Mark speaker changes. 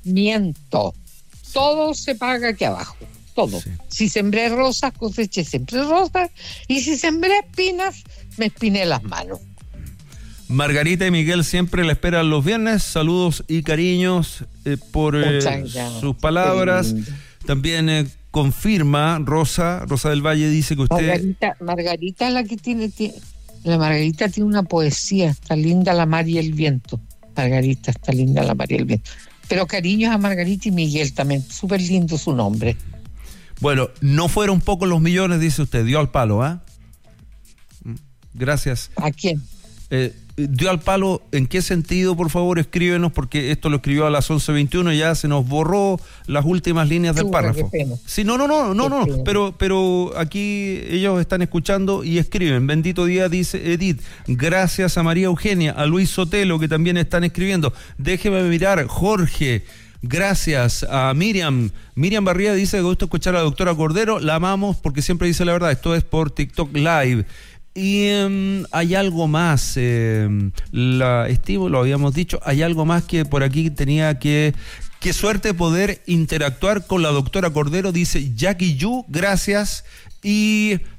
Speaker 1: Miento. Todo se paga aquí abajo. Todo.
Speaker 2: Sí.
Speaker 1: Si sembré rosas, coseché siempre rosas. Y si sembré espinas, me espiné las manos.
Speaker 2: Margarita y Miguel siempre la esperan los viernes. Saludos y cariños por sus palabras. También confirma Rosa del Valle, dice que usted...
Speaker 1: Margarita la que tiene... La Margarita tiene una poesía. Está linda la mar y el viento. Margarita, está linda la mar y el viento. Pero cariños a Margarita y Miguel también. Súper lindo su nombre.
Speaker 2: Bueno, no fueron pocos los millones, dice usted. Dio al palo, ¿ah? Gracias.
Speaker 1: ¿A quién?
Speaker 2: Dio al palo, ¿en qué sentido? Por favor, escríbenos, porque esto lo escribió a las 11:21 y ya se nos borró las últimas líneas del párrafo. Sí, no, pero aquí ellos están escuchando y escriben. Bendito día, dice Edith. Gracias a María Eugenia, a Luis Sotelo, que también están escribiendo. Déjeme mirar, Jorge. Gracias a Miriam. Miriam Barría dice que gusta escuchar a la doctora Cordero. La amamos porque siempre dice la verdad. Esto es por TikTok Live. Y hay algo más, Estivo, lo habíamos dicho, hay algo más que por aquí tenía que... Qué suerte poder interactuar con la doctora Cordero, dice Jackie Yu, gracias. Y